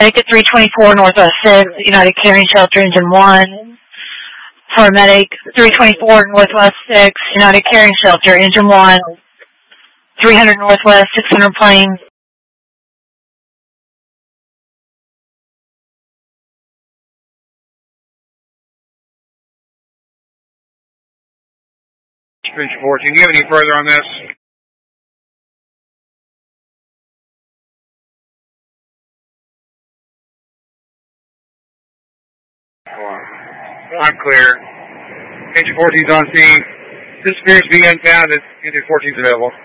Medic at 324 Northwest 6, United Caring Shelter, Engine 1. Paramedic 324 Northwest 6, United Caring Shelter, Engine 1. 300 Northwest, 600 plane. Bridge 14, do you have any further on this? I'm clear. Engine 14 is on scene. This appears to be unfounded. Engine 14 is available.